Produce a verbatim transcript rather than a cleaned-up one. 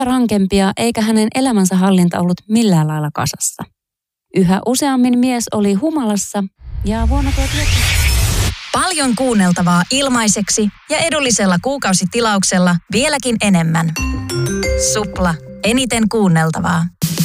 rankempia eikä hänen elämänsä hallinta ollut millään lailla kasassa. Yhä useammin mies oli humalassa ja vuonna tuhatyhdeksänsataa... Paljon kuunneltavaa ilmaiseksi ja edullisella kuukausitilauksella vieläkin enemmän. Supla. Eniten kuunneltavaa.